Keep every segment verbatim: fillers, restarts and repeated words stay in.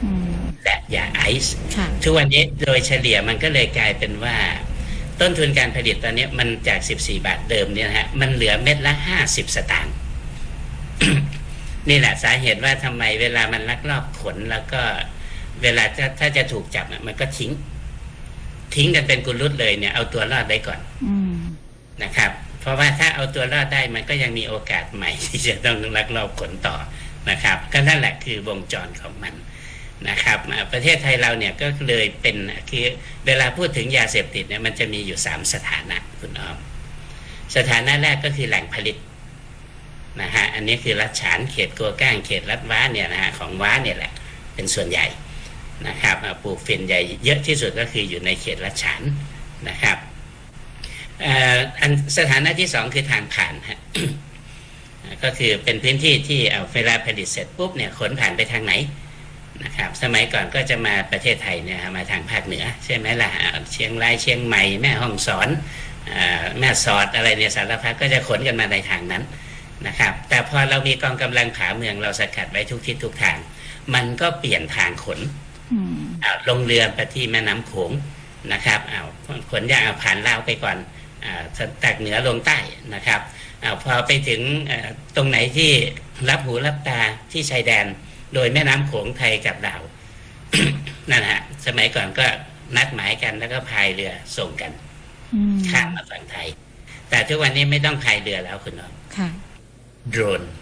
และยาไอซ์ทุกวันนี้โดยเฉลี่ยมันก็เลยกลายเป็นว่าต้นทุนการผลิตตอนนี้มันจากสิบสี่บาทเดิมเนี่ยนะฮะมันเหลือเม็ดละห้าสิบสตางค์ นี่แหละสาเหตุว่าทำไมเวลามันลักลอบขนแล้วก็เวลาถ้าถ้าจะถูกจับมันก็ทิ้งทิ้งกันเป็นกุลุตเลยเนี่ยเอาตัวรอดได้ก่อนนะครับเพราะว่าถ้าเอาตัวรอดได้มันก็ยังมีโอกาสใหม่ที่จะต้องลักลอบขนต่อนะครับก็นั่นแหละคือวงจรของมันนะครับประเทศไทยเราเนี่ยก็เลยเป็นคือเวลาพูดถึงยาเสพติดเนี่ยมันจะมีอยู่สามสถานะคุณอ้อมสถานะแรกก็คือแหล่งผลิตนะฮะอันนี้คือรัฐฉานเขตกัวก้างเขตรัฐว้าเนี่ยนะฮะของว้าเนี่ยแหละเป็นส่วนใหญ่นะครับปลูกฝิ่นใหญ่เยอะที่สุดก็คืออยู่ในเขตรัฐฉานนะครับอันสถานะที่สองคือทางผ่านฮะ ก็คือเป็นพื้นที่ที่เอาเวลาผลิตเสร็จปุ๊บเนี่ยขนผ่านไปทางไหนนะครับสมัยก่อนก็จะมาประเทศไทยเนี่ยมาทางภาคเหนือใช่ไหมล่ะเชียงรายเชียงใหม่แม่ฮ่องสอนแม่สอดอะไรเนี่ยสารพัดก็จะขนกันมาในทางนั้นนะครับแต่พอเรามีกองกำลังผาเมืองเราสกัดไว้ทุกทิศทุกทางมันก็เปลี่ยนทางขนเอาลงเรือไปที่แม่น้ำโขงนะครับเอาขนยาเอาผ่านลาวไปก่อนจากเหนือลงใต้นะครับเอาพอไปถึงตรงไหนที่รับหูรับตาที่ชายแดนโดยแม่น้ำโขงไทยกับลาว นั่นฮะสมัยก่อนก็นัดหมายกันแล้วก็พายเรือส่งกันข้ามมาฝั่งไทยแต่ทุกวันนี้ไม่ต้องพายเรือแล้วคุณน้องโดรน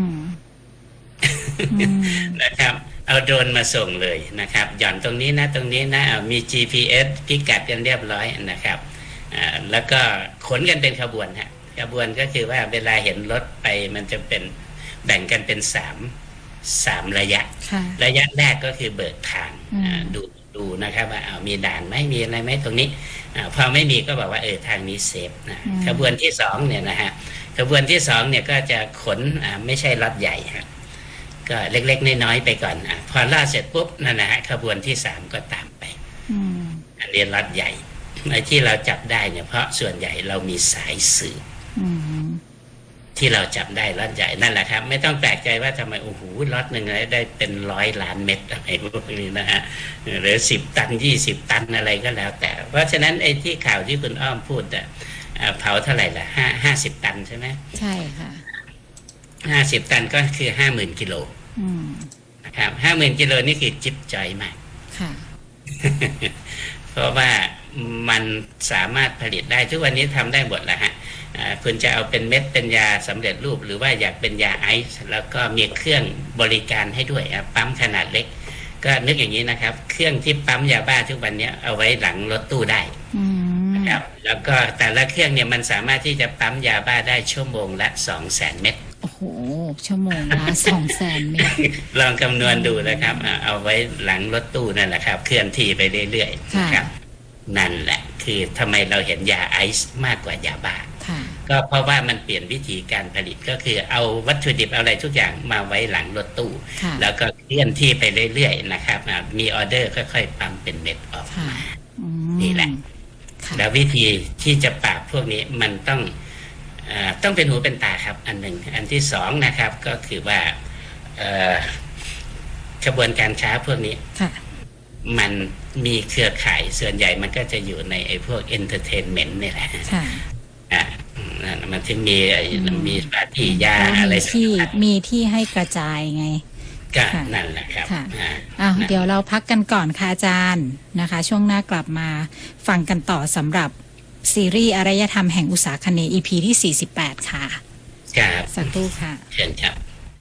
นะครับเอาโดรนมาส่งเลยนะครับหย่อนตรงนี้นะตรงนี้นะมี จี พี เอส พิกัดกันเรียบร้อยนะครับแล้วก็ขนกันเป็นขบวนฮะขบวนก็คือว่าเวลาเห็นรถไปมันจะเป็นแบ่งกันเป็นสามสามระยะระยะแรกก็คือเบิกทางดูดูนะครับว่าเอามีด่านไหมมีอะไรไหมตรงนี้พอไม่มีก็บอกว่าเออทางนี้เซฟนะขบวนที่สองเนี่ยนะฮะขบวนที่สองเนี่ยก็จะขนไม่ใช่รถใหญ่ฮะก็เล็กๆน้อยๆไปก่อนอ่ะพอล่าเสร็จปุ๊บนั่นนะฮะขบวนที่สามก็ตามไปอันนี้รถใหญ่ไอ้ที่เราจับได้เนี่ยเพราะส่วนใหญ่เรามีสายสื่อที่เราจับได้รถใหญ่นั่นแหละครับไม่ต้องแปลกใจว่าทำไมโอ้โหรถหนึ่งได้เป็นร้อยล้านเม็ดอะไรพวกนี้นะฮะหรือสิบตันยี่สิบตันอะไรก็แล้วแต่เพราะฉะนั้นไอ้ที่ข่าวที่คุณอ้อมพูดอ่ะเผาเท่าไหร่ละห้าห้าสิบตันใช่ไหมใช่ค่ะห้าสิบตันก็คือห้าหมื่นกิโลนะครับห้าหมื่นกิโลนี่คือจิ๊บจอยมากค่ะ เพราะว่ามันสามารถผลิตได้ทุกวันนี้ทำได้หมดแล้วฮะคุณจะเอาเป็นเม็ดเป็นยาสำเร็จรูปหรือว่าอยากเป็นยาไอซ์แล้วก็มีเครื่องบริการให้ด้วยปั๊มขนาดเล็กก็นึกอย่างนี้นะครับเครื่องที่ปั๊มยาบ้าทุกวันนี้เอาไว้หลังรถตู้ได้นะครับแล้วก็แต่ละเครื่องเนี่ยมันสามารถที่จะปั๊มยาบ้าได้ชั่วโมงละสองแสนเม็ดโอ้โหชั่วโมงละสองแสนเม็ดลองคำนวณดูนะครับเอาไว้หลังรถตู้นั่นแหละครับเคลื่อนที่ไปเรื่อยๆนะครับนั่นแหละคือทำไมเราเห็นยาไอซ์มากกว่ายาบ้าก็เพราะว่ามันเปลี่ยนวิธีการผลิตก็คือเอาวัตถุดิบอะไรทุกอย่างมาไว้หลังรถตู้แล้วก็เคลื่อนที่ไปเรื่อยๆนะครับมีออเดอร์ค่อยๆปั๊มเป็นเม็ดออกมานี่แหละแล้ววิธีที่จะปราบพวกนี้มันต้องต้องเป็นหูเป็นตาครับอันหนึ่งอันที่สองนะครับก็คือว่ากระบวนการค้าพวกนี้มันมีเครือข่ายส่วนใหญ่มันก็จะอยู่ในไอ้พวกเอนเตอร์เทนเมนต์นี่แหละอ่ามันถึงมีมีปาร์ตี้ยาอะไรที่มีที่ให้กระจายไงก็นั่นแหละครับอ่าเดี๋ยวเราพักกันก่อนค่ะอาจารย์นะคะช่วงหน้ากลับมาฟังกันต่อสำหรับซีรีส์อารยธรรมแห่งอุษาคเนย์ อี พี ที่สี่สิบแปดค่ะครับสักครู่ค่ะเชิญครับ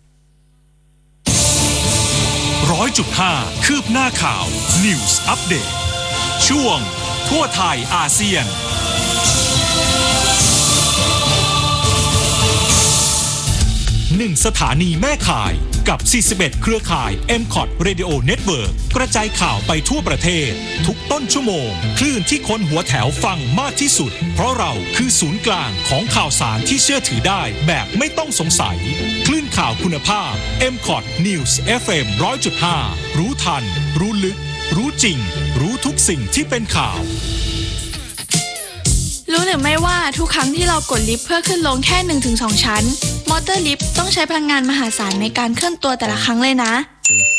ร้อยจุดห้าคืบหน้าข่าว News Update ช่วงทั่วไทยอาเซียนหนึ่งสถานีแม่ข่ายกับสี่สิบเอ็ดเครือข่าย เอ็ม คอท Radio Network กระจายข่าวไปทั่วประเทศทุกต้นชั่วโมงคลื่นที่คนหัวแถวฟังมากที่สุดเพราะเราคือศูนย์กลางของข่าวสารที่เชื่อถือได้แบบไม่ต้องสงสัยคลื่นข่าวคุณภาพ เอ็ม คอท News เอฟ เอ็ม หนึ่งร้อยจุดห้า รู้ทันรู้ลึกรู้จริงรู้ทุกสิ่งที่เป็นข่าวรู้หรือไม่ว่าทุกครั้งที่เรากดลิฟต์เพื่อขึ้นลงแค่ หนึ่งถึงสอง ชั้นมอเตอร์ลิฟต์ต้องใช้พลังงานมหาศาลในการเคลื่อนตัวแต่ละครั้งเลยนะ